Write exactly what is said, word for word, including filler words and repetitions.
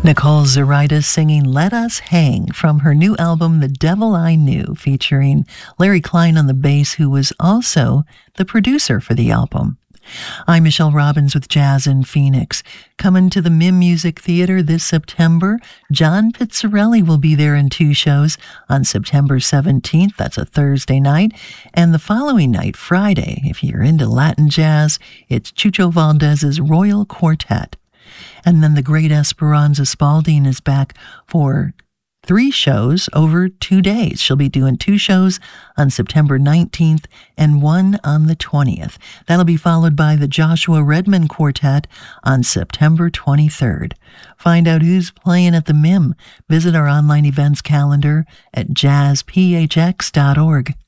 Nicole Zaritis singing Let Us Hang from her new album, The Devil I Knew, featuring Larry Klein on the bass, who was also the producer for the album. I'm Michelle Robbins with Jazz in Phoenix. Coming to the M I M Music Theater this September, John Pizzarelli will be there in two shows on September seventeenth, that's a Thursday night, and the following night, Friday, if you're into Latin jazz, it's Chucho Valdez's Royal Quartet. And then the great Esperanza Spalding is back for three shows over two days. She'll be doing two shows on September nineteenth and one on the twentieth. That'll be followed by the Joshua Redman Quartet on September twenty-third. Find out who's playing at the M I M. Visit our online events calendar at jazz p h x dot org.